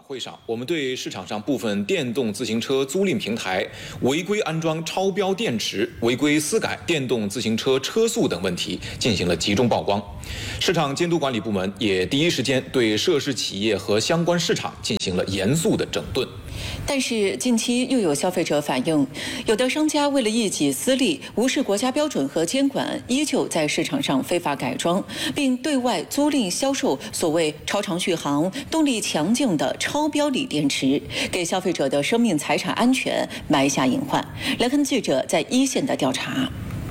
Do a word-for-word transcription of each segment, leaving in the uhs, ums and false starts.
会上，我们对市场上部分电动自行车租赁平台违规安装超标电池、违规私改电动自行车车速等问题进行了集中曝光。市场监督管理部门也第一时间对涉事企业和相关市场进行了严肃的整顿。 但是近期又有消费者反映，有的商家为了一己私利，无视国家标准和监管，依旧在市场上非法改装，并对外租赁销售所谓超长续航、动力强劲的超标锂电池，给消费者的生命财产安全埋下隐患。来看记者在一线的调查。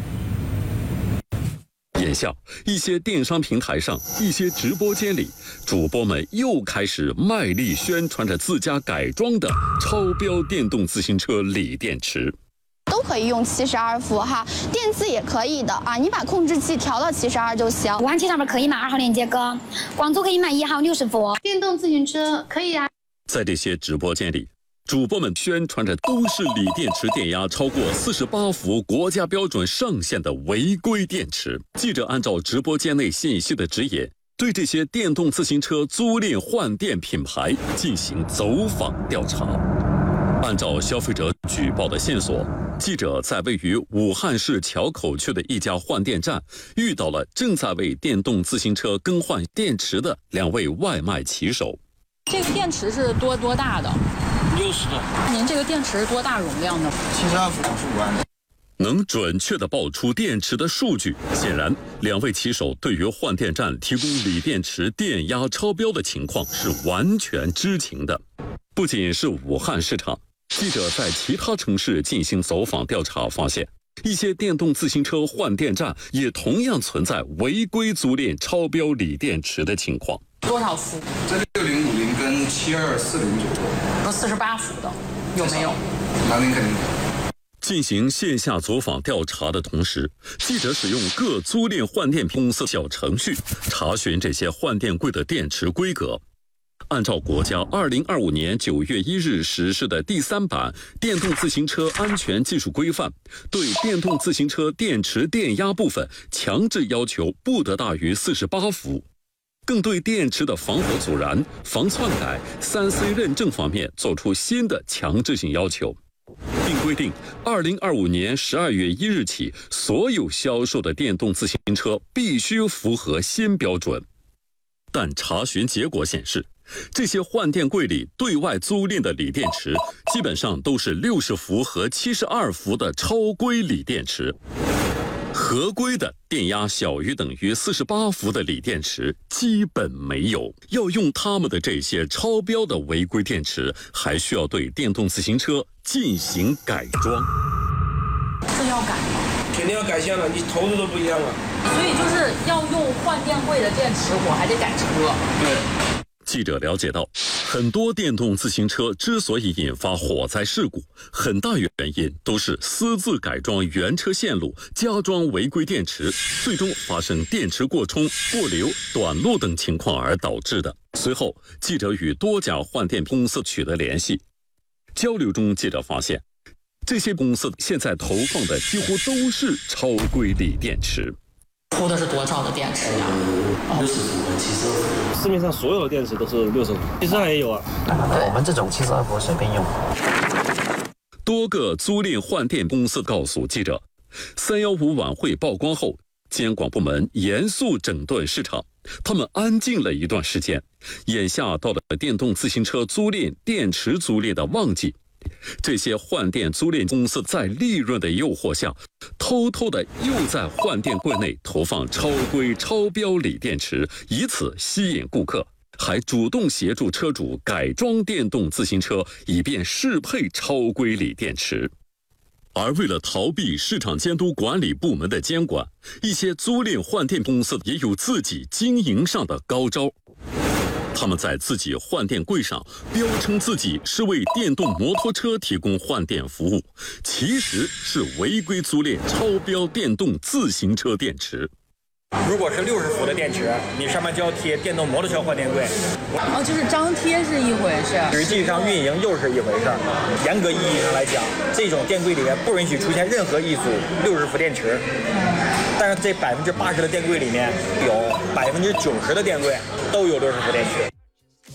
眼下，一些电商平台上、一些直播间里，主播们又开始卖力宣传着自家改装的超标电动自行车锂电池。 都可以用七十二伏哈，电自也可以的啊，你把控制器调到七十二就行。 弯曲上面可以买二号连接歌，广州可以买一号六十伏。 电动自行车可以啊。 在这些直播间里，主播们宣传着都是锂电池电压超过四十八伏国家标准上限的违规电池。记者按照直播间内信息的指引，对这些电动自行车租赁换电品牌进行走访调查。按照消费者举报的线索，记者在位于武汉市硚口区的一家换电站遇到了正在为电动自行车更换电池的两位外卖骑手。 这个电池是多多大的？ 六十的。 您这个电池多大容量呢？ 七十二伏五十五安。 能准确地报出电池的数据，显然两位骑手对于换电站提供锂电池电压超标的情况是完全知情的。不仅是武汉市场，记者在其他城市进行走访调查，发现一些电动自行车换电站也同样存在违规租赁超标锂电池的情况。 多少伏？ 这六零五零跟七二四零左右。 那四十八伏的有没有？ 那您肯定有。 进行线下走访调查的同时，记者使用各租赁换电公司小程序查询这些换电柜的电池规格。按照国家二零二五年九月一日实施的第三版电动自行车安全技术规范，对电动自行车电池电压部分强制要求不得大于四十八伏，更对电池的防火阻燃、防篡改、三 C 认证方面作出新的强制性要求，并规定二零二五年十二月一日起，所有销售的电动自行车必须符合新标准。但查询结果显示，这些换电柜里对外租赁的锂电池基本上都是六十伏和七十二伏的超规锂电池，合规的电压小于等于四十八伏的锂电池基本没有。要用他们的这些超标的违规电池，还需要对电动自行车进行改装。 这要改吗？ 肯定要改线了，你投入都不一样了。 所以就是要用换电柜的电池，我还得改车。 对。 记者了解到，很多电动自行车之所以引发火灾事故，很大原因都是私自改装原车线路、加装违规电池，最终发生电池过充、过流、短路等情况而导致的。随后，记者与多家换电公司取得联系，交流中，记者发现，这些公司现在投放的几乎都是超规锂电池。 铺的是多少的电池呀？ 六十伏和七十二伏。市面上所有的电池都是六十伏，七十二也有啊。 我们这种七十二伏随便用。 多个租赁换电公司告诉记者，三一五晚会曝光后，监管部门严肃整顿市场，他们安静了一段时间。眼下到了电动自行车租赁、电池租赁的旺季。这些换电租赁公司在利润的诱惑下，偷偷的又在换电柜内投放超规超标锂电池，以此吸引顾客，还主动协助车主改装电动自行车，以便适配超规锂电池。而为了逃避市场监督管理部门的监管，一些租赁换电公司也有自己经营上的高招。他们在自己换电柜上标称自己是为电动摩托车提供换电服务，其实是违规租赁超标电动自行车电池。 如果是六十伏的电池，你上面就要贴电动摩托车换电柜。 哦，就是张贴是一回事， 实际上运营又是一回事儿。严格意义上来讲，这种电柜里面不允许出现任何一组六十伏电池。但是这百分之八十的电柜里面，有百分之九十的电柜都有六十伏电池。